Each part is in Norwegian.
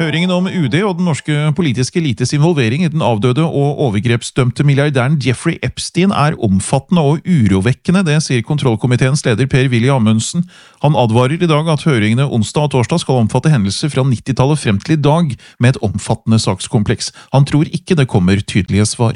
Høringen om UD og den norske politiske elites involvering i den avdøde og overgrepsdømte milliardæren Jeffrey Epstein er omfattende og urovekkende, det sier kontrollkomiteens leder Per-Willy Amundsen. Han advarer i dag at høringene onsdag og torsdag skal omfatte hendelser fra 90-tallet frem til i dag med et omfattende sakskompleks. Han tror ikke det kommer tydelige svar.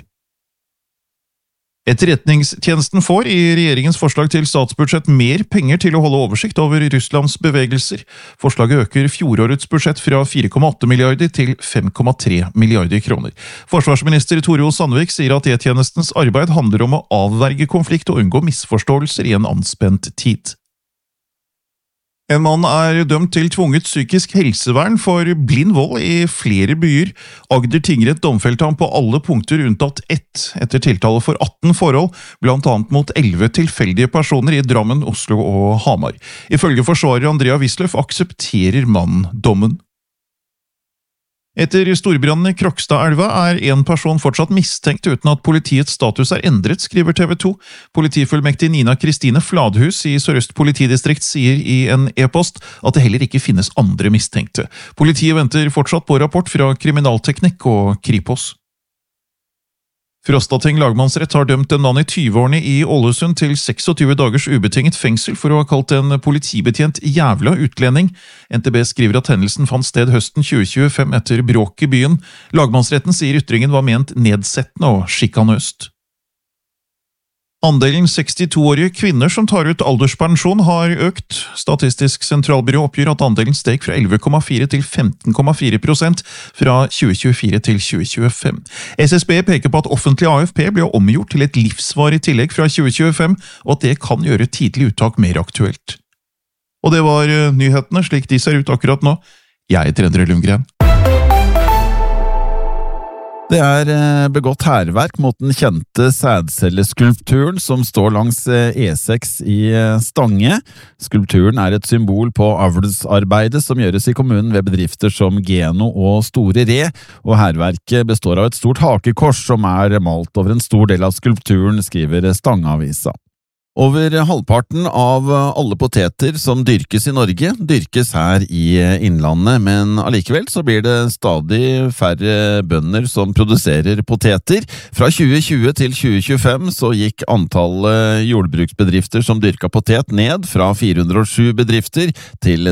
Etterretningstjenesten får i regjeringens forslag til statsbudsjett mer penger til å holde oversikt over Russlands bevegelser. Forslaget øker fjorårets budsjett fra 4,8 milliarder til 5,3 milliarder kroner. Forsvarsminister Tore O. Sandvik sier at E-tjenestens arbeid handler om å avverge konflikt og unngå misforståelser i en anspent tid. En mann er dømt til tvunget psykisk helsevern for blind vold i flere byer. Agder tingrett domfelte ham på alle punkter unntatt ett, etter tiltale for 18 forhold, blant annet mot 11 tilfeldige personer i Drammen, Oslo og Hamar. Ifølge forsvarer Andrea Wisløff aksepterer mannen dommen. Etter storbrannen i Krokstadelva er en person fortsatt mistenkt uten at politiets status er endret, skriver TV 2. Politifullmektig Nina Kristine Fladhus i Sør-Øst politidistrikt sier i en e-post at det heller ikke finnes andre mistenkte. Politiet venter fortsatt på rapport fra Kriminalteknikk og Kripos. Frostating lagmannsrett har dømt en mann i 20-årene i Ålesund til 26 dagers ubetinget fengsel for å ha kalt en politibetjent jævla utlending. NTB skriver at hendelsen fant sted høsten 2025 etter bråk i byen. Lagmannsretten sier ytringen var ment nedsettende og sjikanøst. Andelen 62-årige kvinner som tar ut alderspensjon har økt. Statistisk sentralbyrå oppgir at andelen steg fra 11,4 til 15,4% fra 2024 til 2025. SSB peker på at offentlig AFP ble omgjort til et livsvarig tillegg fra 2025, og at det kan gjøre tidlig uttak mer aktuelt. Og det var nyhetene slik de ser ut akkurat nå. Jeg heter Endre Lundgren. Det er begått hærverk mot den kjente sædcelleskulpturen som står langs E6 i Stange. Skulpturen er et symbol på avlsarbeidet som gjøres i kommunen ved bedrifter som Geno og Store Re, og hærverket består av et stort hakekors som er malt over en stor del av skulpturen, skriver Stangeavisa. Over halvparten av alle poteter som dyrkes i Norge, dyrkes her i innlandet, men allikevel så blir det stadig færre bønder som produserer poteter. Fra 2020 til 2025 så gikk antallet jordbruksbedrifter som dyrka potet ned fra 407 bedrifter til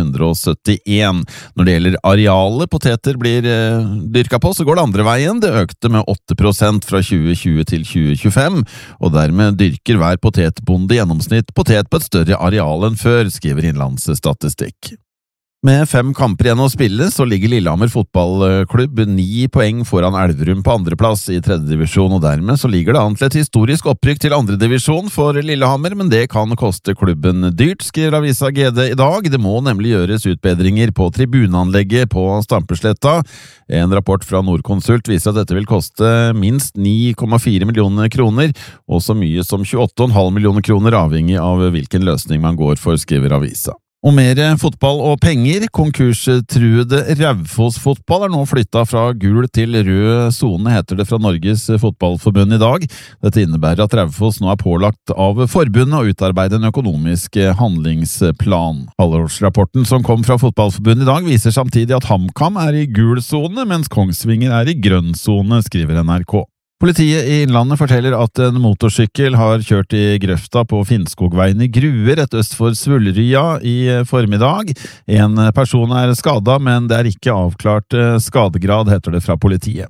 371. Når det gjelder arealet poteter blir dyrka på, så går det andre veien. Det økte med 8% fra 2020 til 2025, og dermed dyrker hver potetbonde i gjennomsnitt potet på et større areal enn før, skriver Innlandsstatistikk. Med 5 kamper igjen å spille, så ligger Lillehammer fotballklubb 9 poeng foran Elverum på andreplass i 3. divisjon, og dermed så ligger det an til et historisk opprykk til 2. divisjon for Lillehammer, men det kan koste klubben dyrt, skriver avisa GD i dag. Det må nemlig gjøres utbedringer på tribuneanlegget på Stampesletta. En rapport fra Nordkonsult viser at dette vil koste minst 9,4 millioner kroner, og så mye som 28,5 millioner kroner avhengig av hvilken løsning man går for, skriver avisa. Og mer fotball og penger. Konkurstruede Raufoss fotball er nå flyttet fra gul til rød sone, heter det fra Norges fotballforbund i dag. Dette innebærer at Raufoss nå er pålagt av forbundet å utarbeide en økonomisk handlingsplan. Halvårsrapporten som kom fra fotballforbundet i dag viser samtidig at HamKam er i gul sone, mens Kongsvinger er i grønn sone, skriver NRK. Politiet i Innlandet forteller at en motorsykkel har kjørt i grøfta på Finnskogveien i Gruer, rett øst for Svulrya i formiddag. En person er skadet, men det er ikke avklart skadegrad, heter det fra politiet.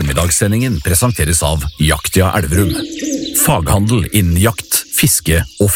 Formiddagssendingen presenteres av Jaktia Elverum. Faghandel innen jakt, fiske og